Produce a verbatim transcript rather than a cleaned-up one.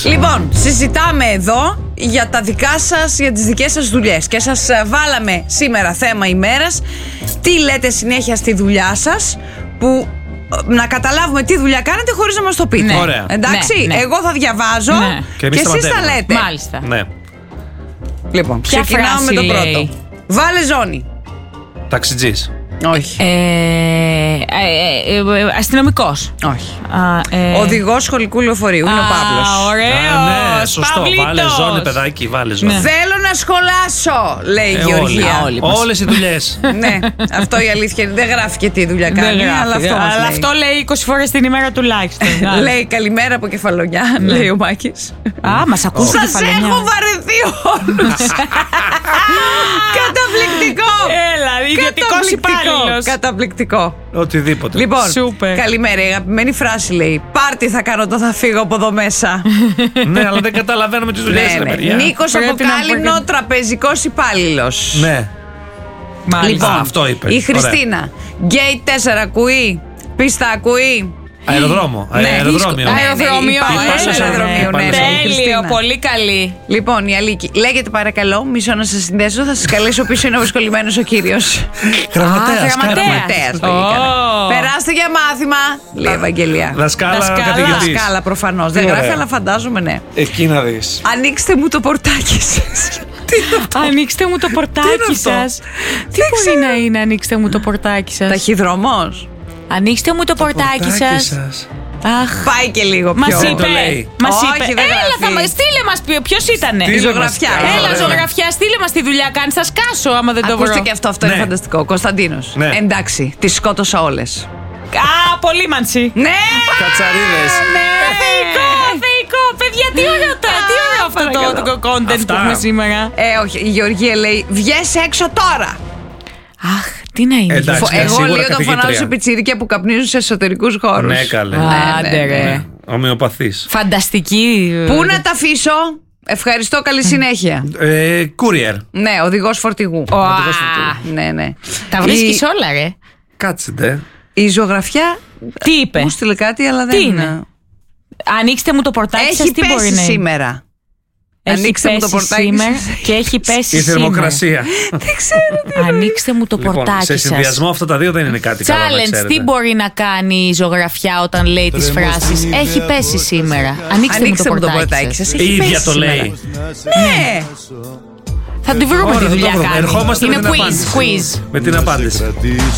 Λοιπόν, συζητάμε εδώ για τα δικά σας, για τις δικές σας δουλειές. Και σας βάλαμε σήμερα θέμα ημέρας. Τι λέτε συνέχεια στη δουλειά σας, που να καταλάβουμε τι δουλειά κάνετε χωρίς να μας το πείτε. Ναι. Ωραία. Εντάξει, Ναι, ναι. εγώ θα διαβάζω Ναι. και, και εσείς θα λέτε. Μάλιστα. Ναι. Λοιπόν, ποια ξεκινάω με το λέει? πρώτο. Βάλε ζώνη. Ταξιτζής. Όχι. Ε, ε, ε, ε, αστυνομικός. Όχι. Ε, Οδηγός σχολικού λεωφορείου. Είναι ο Παύλος. Ωραίο. Α, ναι, σωστό. Βάλε ζώνη, παιδάκι, βάλε ζώνη. Ναι. Θέλω να σχολάσω, λέει η Ε, Γεωργία. όλοι μας. Όλες οι δουλειές. Ναι, αυτό η αλήθεια είναι. Δεν γράφει και τι δουλειά κάνει, Δεν γράφει, αλλά αυτό μας αλλά λέει. αυτό λέει είκοσι φορές την ημέρα τουλάχιστον. Λέει καλημέρα από Κεφαλονιά, λέει ο Μάκης. Α, μας ακούσει η Σας Κεφαλονιά. έχω βαρεθεί όλους. Καταπληκτικό. Έλα, ιδιωτικός υπάλληλος. Καταπληκτικό. Οτιδήποτε. Λοιπόν, Σούπερ. καλημέρα. Η αγαπημένη φράση λέει: πάρτι θα κάνω όταν θα φύγω από εδώ μέσα. Ναι, αλλά δεν καταλαβαίνουμε τις δουλειές, Ναι, ρε ναι. παιδιά. Νίκος Πρέπει να Αποκάλυμνο, πω και- τραπεζικός υπάλληλος. Ναι. Μάλιστα. Λοιπόν, Α, αυτό είπε. η Χριστίνα. Γκέιτ τέσσερα ακούει. Πίστα ακούει. Αεροδρόμο. Ναι, αεροδρόμιο. δύσκολο. Αεροδρόμιο, Υπάλληλος έλα, αεροδρομίου, ρε. ναι, ναι, η Τέλειο, Χριστίνα. πολύ καλή. Λοιπόν, η Αλίκη. Λέγεται παρακαλώ, μισό να σας συνδέσω. Θα σας καλέσω πίσω, είναι ο προσκολλημένος ο κύριος. Γραμματέας. Α, γραμματέας. Γραμματέας το Ω. έκανα. Περάστε για μάθημα, λέει η Ευαγγελία. Δασκάλα, Δασκάλα. καθηγητής. Δασκάλα προφανώς. Δεν Τι γράφει, ωραία. αλλά φαντάζομαι ναι. Εκεί να δεις. Ανοίξτε μου το πορτάκι σας. Τι είναι αυτό? Ανοίξτε μου το πορτάκι αυτό? σας. Τι μπορεί να είναι, ανοίξτε μου το πορτάκι σας. Ταχυδρομός. Ανοίξτε μου το πορτάκι σας. Αχ. Πάει και λίγο Μας πιο. Δεν είπε. το λέει. Μας Όχι, είπε. δεν Έλα, γράφει. θα μας στείλε μας. Ποιος ήτανε. Στείλε Η ζωγραφιά. μας. Έλα, Έλα, Ωραία. ζωγραφιά, στείλε μας τη δουλειά. Κάνει, θα σκάσω άμα δεν το Ακούστε βρω. και αυτό, αυτό είναι Ναι. φανταστικό. Κωνσταντίνος. Ναι. Εντάξει, τις σκότωσα όλες. Α, πολύ μανσί. Ναι! Κατσαρίδες. Ναι! Θεϊκό, θεϊκό. Παιδιά, τι ωραίο τα- τι ωραίο αυτό το- παρακαλώ. το content Αυτά. που έχουμε σήμερα. Ε, όχι, η Γεωργία λέει: βγες έξω τώρα! Αχ, τι να είναι. Εντάξει. Φο- ναι, Εγώ σίγουρα λέω τον καθηγήτρια. φωνάζω σε πιτσίρικα που καπνίζουν σε εσωτερικούς χώρους. Ναι, καλέ. Άντε, ναι, ρε. Ναι. Ομοιοπαθής. Φανταστική. Πού να τα αφήσω? Ευχαριστώ, καλή συνέχεια. Ε, Courier. Ναι, οδηγός φορτηγού. Ωα. Ναι, ναι. Τα βρίσκεις Η- όλα, ρε. Κάτσετε. Η ζωγραφιά Τι είπε. μου στείλε κάτι, αλλά δεν Τι είναι? Ανοίξτε μου το πορτάκι σας, Έχει τι μπορεί πέσει να είναι. σήμερα. Έχει Ανοίξτε μου το πέσει πορτάκι σήμερα σας. και έχει πέσει Η σήμερα. θερμοκρασία. Δεν ξέρω τι. Ανοίξτε μου το Λοιπόν, πορτάκι σε σας. συνδυασμό αυτά τα δύο δεν είναι κάτι καλό να Challenge, ξέρετε. τι μπορεί να κάνει η ζωγραφιά όταν λέει τις φράσεις. Έχει πέσει σήμερα. Ανοίξτε μου το πορτάκι σας. Η Έχει ίδια πέσει το σήμερα. λέει. Ναι. Θα τη βρούμε Ωραία, τη θα το δουλειά βρούμε. κάνει. Ερχόμαστε με Είναι την quiz, απάντηση. quiz. Με την απάντηση.